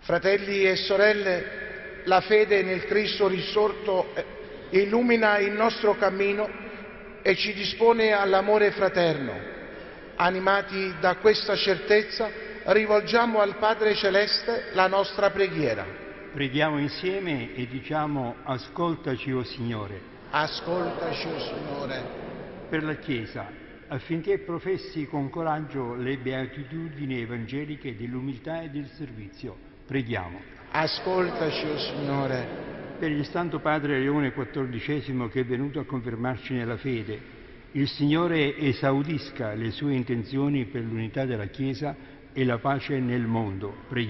Fratelli e sorelle, la fede nel Cristo risorto illumina il nostro cammino e ci dispone all'amore fraterno. Animati da questa certezza, rivolgiamo al Padre Celeste la nostra preghiera. Preghiamo insieme e diciamo: ascoltaci, o Signore. Ascoltaci, o Signore. Per la Chiesa, affinché professi con coraggio le beatitudini evangeliche dell'umiltà e del servizio, preghiamo. Ascoltaci, o Signore. Per il Santo Padre Leone XIV, che è venuto a confermarci nella fede, il Signore esaudisca le sue intenzioni per l'unità della Chiesa e la pace nel mondo. Preghiamo.